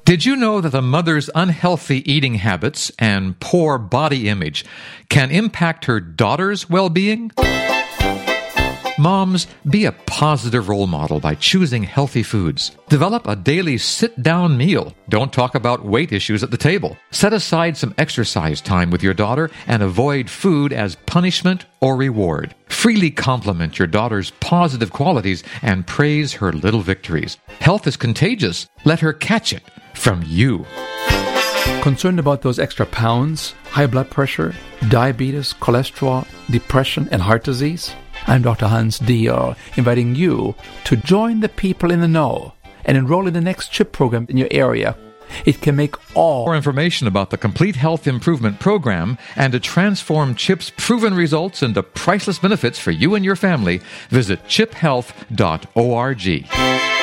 Did you know that a mother's unhealthy eating habits and poor body image can impact her daughter's well-being? Moms, be a positive role model by choosing healthy foods. Develop a daily sit-down meal. Don't talk about weight issues at the table. Set aside some exercise time with your daughter and avoid food as punishment or reward. Freely compliment your daughter's positive qualities and praise her little victories. Health is contagious. Let her catch it from you. Concerned about those extra pounds, high blood pressure, diabetes, cholesterol, depression, and heart disease? I'm Dr. Hans Dier, inviting you to join the people in the know and enroll in the next CHIP program in your area. It can make all... For more information about the Complete Health Improvement Program and to transform CHIP's proven results into priceless benefits for you and your family, visit chiphealth.org.